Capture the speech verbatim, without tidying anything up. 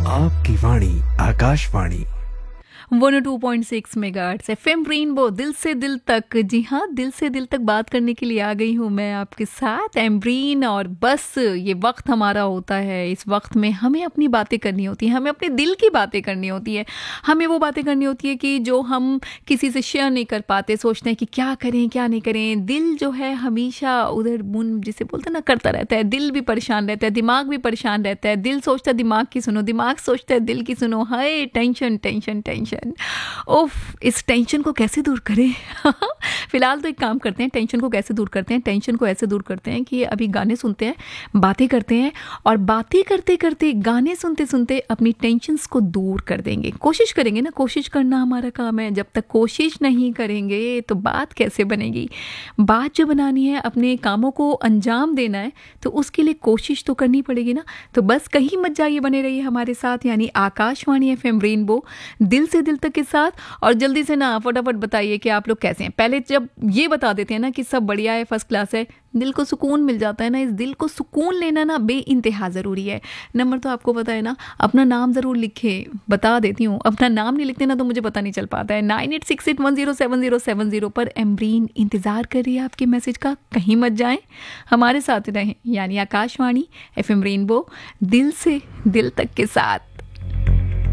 आपकी वाणी Akashvani one O two point six megahertz FM rainbow, दिल से दिल तक। जी हाँ, दिल से दिल तक बात करने के लिए आ गई हूँ मैं आपके साथ एम्ब्रीन। और बस ये वक्त हमारा होता है, इस वक्त में हमें अपनी बातें करनी होती है, हमें अपने दिल की बातें करनी होती है। हमें वो बातें करनी होती है कि जो हम किसी से शेयर नहीं कर पाते, सोचते हैं कि क्या करें क्या नहीं करें। दिल जो है हमेशा उधर मुन जिसे बोलते हैं ना करता रहता है। दिल भी परेशान रहता है, दिमाग भी परेशान रहता है। दिल सोचता है दिमाग की सुनो, दिमाग सोचता है दिल की सुनो। हाय टेंशन टेंशन टेंशन। ओफ, इस टेंशन को कैसे दूर करें? फिलहाल तो एक काम करते हैं, टेंशन को कैसे दूर करते हैं। टेंशन को ऐसे दूर करते हैं कि अभी गाने सुनते हैं, बातें करते हैं, और बातें करते करते गाने सुनते सुनते अपनी टेंशन्स को दूर कर देंगे। कोशिश करेंगे ना, कोशिश करना हमारा काम है। जब तक कोशिश नहीं करेंगे तो बात कैसे बनेगी? बात जो बनानी है, अपने कामों को अंजाम देना है, तो उसके लिए कोशिश तो करनी पड़ेगी ना। तो बस कहीं मत जाइए, बने रहिए हमारे साथ, यानी आकाशवाणी एफएम रेनबो, दिल से दिल तक के साथ। और जल्दी से ना फटाफट बताइए कि आप लोग कैसे हैं। पहले जब ये बता देते हैं ना कि सब बढ़िया है, फर्स्ट क्लास है, दिल को सुकून मिल जाता है ना। इस दिल को सुकून लेना ना बेइंतहा ज़रूरी है। नंबर तो आपको पता है ना, अपना नाम ज़रूर लिखे, बता देती हूँ। अपना नाम नहीं लिखते ना तो मुझे पता नहीं चल पाता है। Nine eight six eight one zero seven zero seven zero पर एम्ब्रीन इंतज़ार कर रही है आपके मैसेज का। कहीं मत जाएं, हमारे साथ रहें, यानी आकाशवाणी एफएम रेनबो, दिल से दिल तक के साथ।